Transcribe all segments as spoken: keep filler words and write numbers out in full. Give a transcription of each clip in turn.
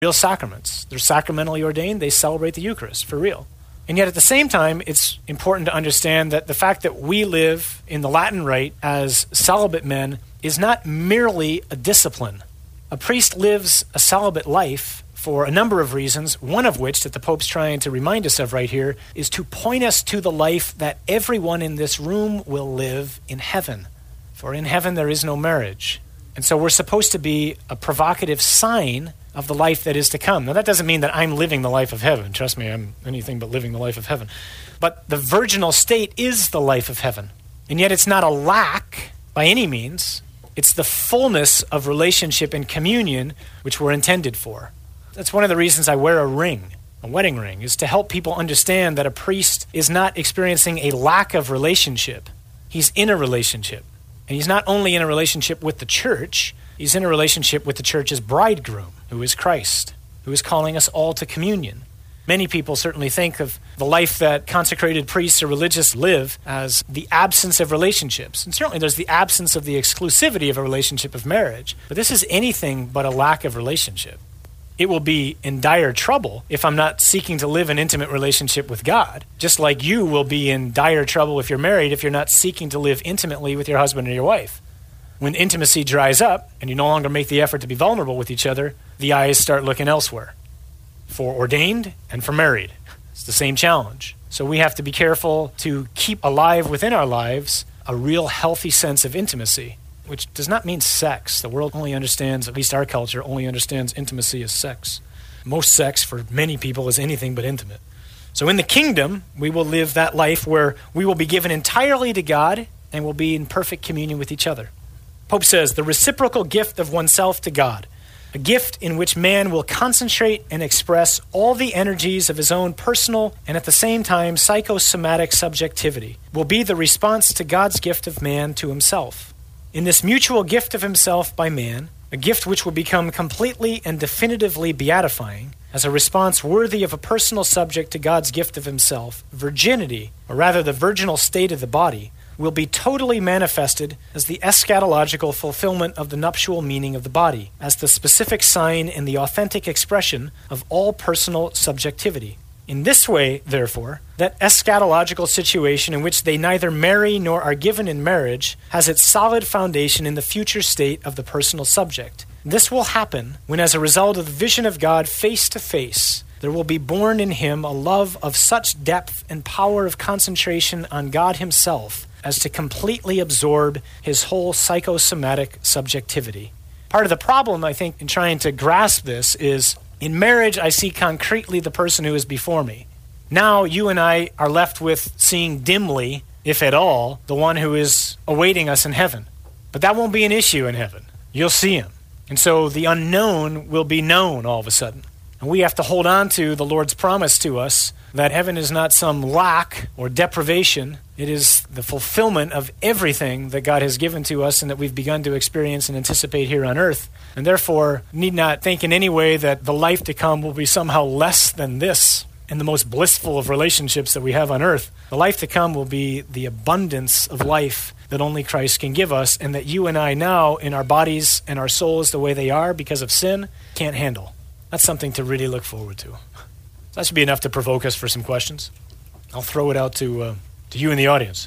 real sacraments. They're sacramentally ordained. They celebrate the Eucharist for real. And yet at the same time, it's important to understand that the fact that we live in the Latin Rite as celibate men is not merely a discipline. A priest lives a celibate life for a number of reasons, one of which that the Pope's trying to remind us of right here is to point us to the life that everyone in this room will live in heaven. For in heaven there is no marriage. And so we're supposed to be a provocative sign of the life that is to come. Now that doesn't mean that I'm living the life of heaven. Trust me, I'm anything but living the life of heaven. But the virginal state is the life of heaven. And yet it's not a lack by any means. It's the fullness of relationship and communion which we're intended for. That's one of the reasons I wear a ring, a wedding ring, is to help people understand that a priest is not experiencing a lack of relationship. He's in a relationship. And he's not only in a relationship with the church, he's in a relationship with the church's bridegroom, who is Christ, who is calling us all to communion. Many people certainly think of the life that consecrated priests or religious live as the absence of relationships. And certainly there's the absence of the exclusivity of a relationship of marriage. But this is anything but a lack of relationship. It will be in dire trouble if I'm not seeking to live an intimate relationship with God, just like you will be in dire trouble if you're married if you're not seeking to live intimately with your husband or your wife. When intimacy dries up and you no longer make the effort to be vulnerable with each other, the eyes start looking elsewhere. For ordained and for married, it's the same challenge. So we have to be careful to keep alive within our lives a real healthy sense of intimacy, which does not mean sex. The world only understands, at least our culture, only understands intimacy as sex. Most sex for many people is anything but intimate. So in the kingdom, we will live that life where we will be given entirely to God and will be in perfect communion with each other. Pope says, the reciprocal gift of oneself to God, a gift in which man will concentrate and express all the energies of his own personal and at the same time psychosomatic subjectivity, will be the response to God's gift of man to himself. In this mutual gift of himself by man, a gift which will become completely and definitively beatifying, as a response worthy of a personal subject to God's gift of himself, virginity, or rather the virginal state of the body, will be totally manifested as the eschatological fulfillment of the nuptial meaning of the body, as the specific sign and the authentic expression of all personal subjectivity. In this way, therefore, that eschatological situation in which they neither marry nor are given in marriage has its solid foundation in the future state of the personal subject. This will happen when, as a result of the vision of God face to face, there will be born in him a love of such depth and power of concentration on God himself as to completely absorb his whole psychosomatic subjectivity. Part of the problem, I think, in trying to grasp this is, in marriage, I see concretely the person who is before me. Now, you and I are left with seeing dimly, if at all, the one who is awaiting us in heaven. But that won't be an issue in heaven. You'll see him. And so the unknown will be known all of a sudden. And we have to hold on to the Lord's promise to us that heaven is not some lack or deprivation. It is the fulfillment of everything that God has given to us and that we've begun to experience and anticipate here on earth. And therefore, need not think in any way that the life to come will be somehow less than this and the most blissful of relationships that we have on earth. The life to come will be the abundance of life that only Christ can give us and that you and I now, in our bodies and our souls the way they are because of sin, can't handle. That's something to really look forward to. That should be enough to provoke us for some questions. I'll throw it out to uh, to you in the audience.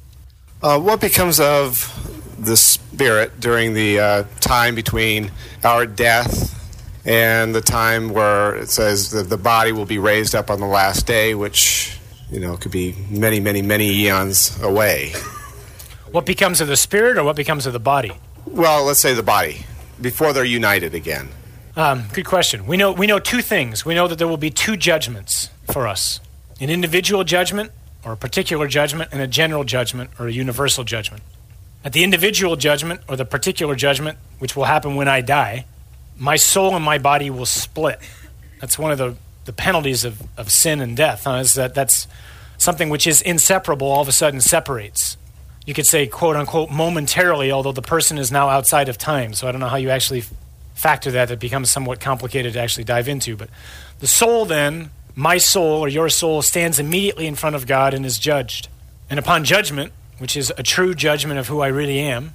Uh, what becomes of the spirit during the uh, time between our death and the time where it says that the body will be raised up on the last day, which, you know, could be many, many, many eons away? What becomes of the spirit or what becomes of the body? Well, let's say the body, before they're united again. Um, good question. We know we know two things. We know that there will be two judgments for us. An individual judgment or a particular judgment and a general judgment or a universal judgment. At the individual judgment or the particular judgment, which will happen when I die, my soul and my body will split. That's one of the, the penalties of, of sin and death, huh, is that that's something which is inseparable all of a sudden separates. You could say, quote unquote, momentarily, although the person is now outside of time. So I don't know how you actually factor that. It becomes somewhat complicated to actually dive into. But the soul then, my soul or your soul, stands immediately in front of God and is judged. And upon judgment, which is a true judgment of who I really am,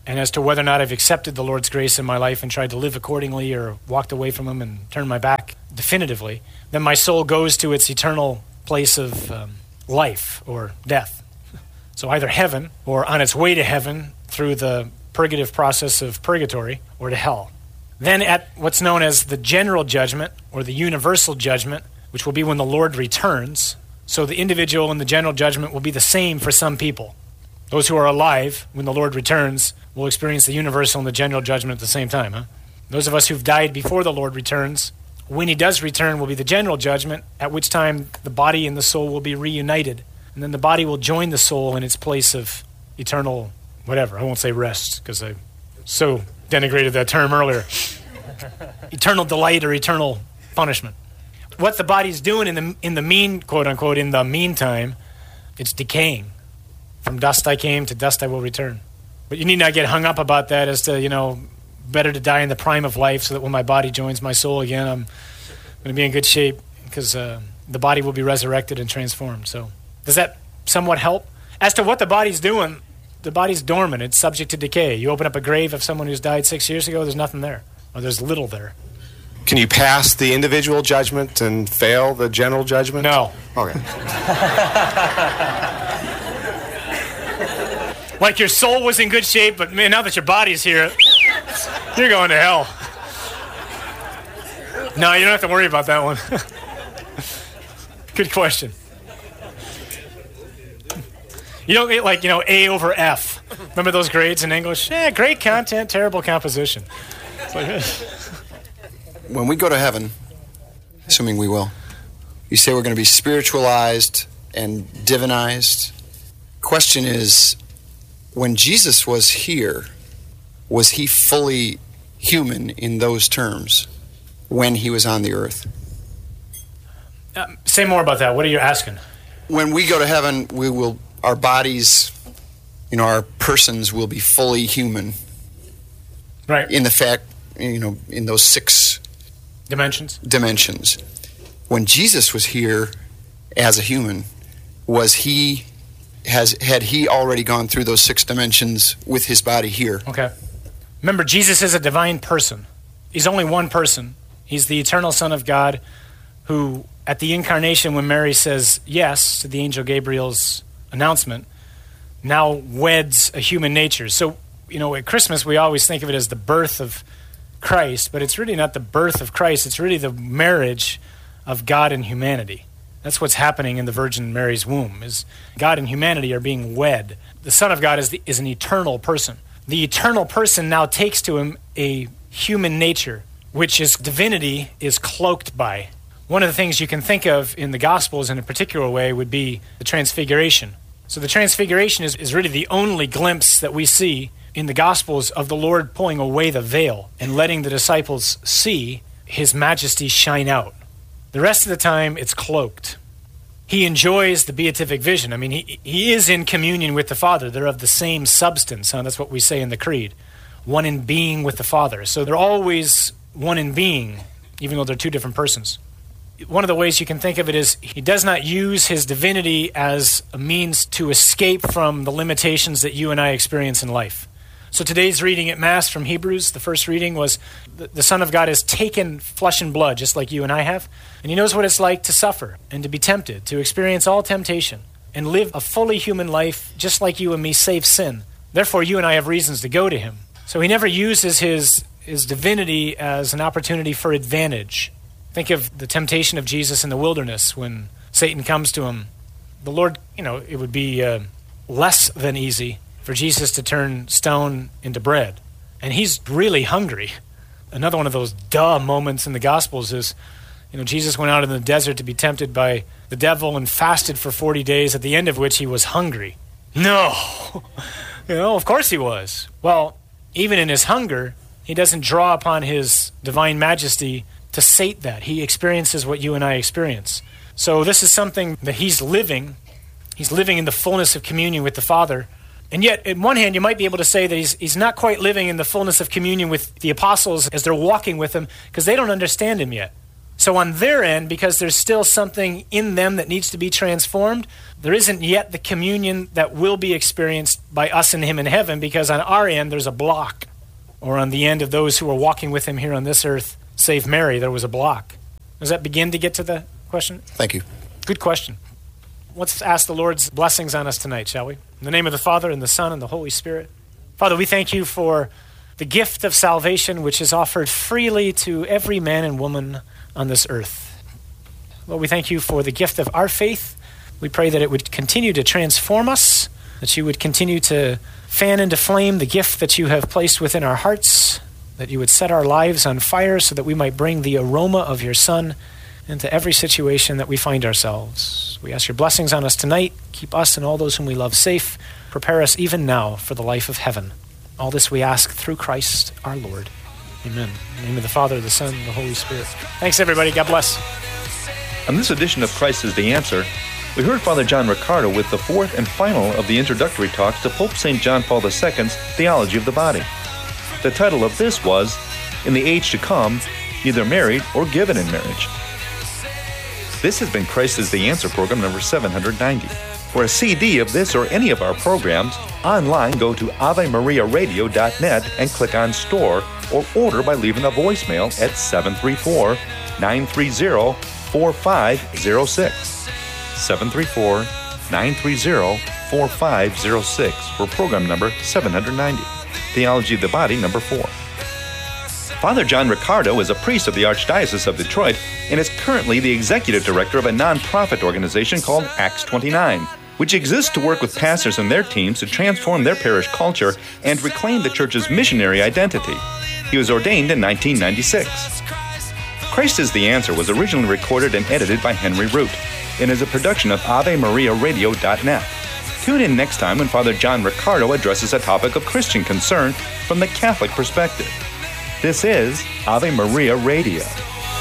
and as to whether or not I've accepted the Lord's grace in my life and tried to live accordingly or walked away from him and turned my back definitively, then my soul goes to its eternal place of um, life or death. So either heaven or on its way to heaven through the purgative process of purgatory or to hell. Then at what's known as the general judgment or the universal judgment, which will be when the Lord returns. So the individual and the general judgment will be the same for some people. Those who are alive when the Lord returns will experience the universal and the general judgment at the same time. Huh? Those of us who've died before the Lord returns, when he does return will be the general judgment, at which time the body and the soul will be reunited. And then the body will join the soul in its place of eternal, whatever. I won't say rest, because I so denigrated that term earlier. Eternal delight or eternal punishment. What the body's doing in the in the mean, quote unquote, in the meantime, it's decaying. From dust I came, to dust I will return. But you need not get hung up about that as to, you know, better to die in the prime of life so that when my body joins my soul again, I'm going to be in good shape because uh, the body will be resurrected and transformed. So does that somewhat help? As to what the body's doing, the body's dormant. It's subject to decay. You open up a grave of someone who's died six years ago, there's nothing there. Or there's little there. Can you pass the individual judgment and fail the general judgment? No. Okay. Like your soul was in good shape, but man, now that your body's here, you're going to hell. No, you don't have to worry about that one. Good question. You don't get like, you know, A over F. Remember those grades in English? Yeah, great content, terrible composition. It's like, when we go to heaven, assuming we will, you say we're going to be spiritualized and divinized. Question is, when Jesus was here, was he fully human in those terms when he was on the earth? Uh, say more about that. What are you asking? When we go to heaven, we will, our bodies, you know, our persons will be fully human. Right. In the fact, you know, in those six dimensions. Dimensions. When Jesus was here as a human, was he has had he already gone through those six dimensions with his body here? Okay. Remember, Jesus is a divine person. He's only one person. He's the eternal Son of God who, at the incarnation, when Mary says yes to the angel Gabriel's announcement, now weds a human nature. So, you know, at Christmas, we always think of it as the birth of Christ, but it's really not the birth of Christ. It's really the marriage of God and humanity. That's what's happening in the Virgin Mary's womb, is God and humanity are being wed. The Son of God is, the, is an eternal person. The eternal person now takes to him a human nature, which his divinity is cloaked by. One of the things you can think of in the Gospels in a particular way would be the Transfiguration. So the Transfiguration is, is really the only glimpse that we see in the Gospels of the Lord pulling away the veil and letting the disciples see his majesty shine out. The rest of the time, it's cloaked. He enjoys the beatific vision. I mean, he, he is in communion with the Father. They're of the same substance. Huh? That's what we say in the Creed. One in being with the Father. So they're always one in being, even though they're two different persons. One of the ways you can think of it is he does not use his divinity as a means to escape from the limitations that you and I experience in life. So today's reading at Mass from Hebrews, the first reading was the, the Son of God has taken flesh and blood, just like you and I have, and he knows what it's like to suffer and to be tempted, to experience all temptation, and live a fully human life just like you and me, save sin. Therefore, you and I have reasons to go to him. So he never uses his, his divinity as an opportunity for advantage. Think of the temptation of Jesus in the wilderness when Satan comes to him. The Lord, you know, it would be uh, less than easy for Jesus to turn stone into bread. And he's really hungry. Another one of those duh moments in the Gospels is, you know, Jesus went out in the desert to be tempted by the devil and fasted for forty days, at the end of which he was hungry. No! You know, of course he was. Well, even in his hunger, he doesn't draw upon his divine majesty to sate that. He experiences what you and I experience. So this is something that he's living. He's living in the fullness of communion with the Father. And yet, on one hand, you might be able to say that he's, he's not quite living in the fullness of communion with the apostles as they're walking with him, because they don't understand him yet. so on their end, because there's still something in them that needs to be transformed, there isn't yet the communion that will be experienced by us and him in heaven, because on our end there's a block. Or on the end of those who are walking with him here on this earth, save Mary, there was a block. Does that begin to get to the question? Thank you. Good question. Let's ask the Lord's blessings on us tonight, shall we? In the name of the Father, and the Son, and the Holy Spirit. Father, we thank you for the gift of salvation which is offered freely to every man and woman on this earth. Lord, we thank you for the gift of our faith. We pray that it would continue to transform us, that you would continue to fan into flame the gift that you have placed within our hearts, that you would set our lives on fire so that we might bring the aroma of your Son into every situation that we find ourselves. We ask your blessings on us tonight. Keep us and all those whom we love safe. Prepare us even now for the life of heaven. All this we ask through Christ our Lord. Amen. In the name of the Father, the Son, and the Holy Spirit. Thanks, everybody. God bless. On this edition of Christ is the Answer, we heard Father John Riccardo with the fourth and final of the introductory talks to Pope Saint John Paul the Second's Theology of the Body. The title of this was, In the Age to Come, Neither Married or Given in Marriage. This has been Christ is the Answer program number seven hundred ninety. For a C D of this or any of our programs, online go to ave maria radio dot net and click on Store, or order by leaving a voicemail at seven three four, nine three zero, four five zero six. seven three four, nine three zero, four five zero six for program number seven hundred ninety, Theology of the Body number four. Father John Riccardo is a priest of the Archdiocese of Detroit and is currently the executive director of a non-profit organization called Acts twenty-nine, which exists to work with pastors and their teams to transform their parish culture and reclaim the church's missionary identity. He was ordained in nineteen ninety-six. Christ is the Answer was originally recorded and edited by Henry Root and is a production of ave maria radio dot net. Tune in next time when Father John Riccardo addresses a topic of Christian concern from the Catholic perspective. This is Ave Maria Radio.